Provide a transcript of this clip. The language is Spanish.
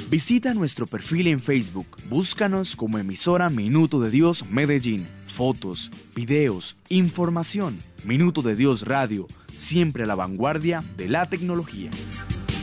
Visita nuestro perfil en Facebook. Búscanos como emisora Minuto de Dios Medellín. Fotos, videos, información. Minuto de Dios Radio, siempre a la vanguardia de la tecnología.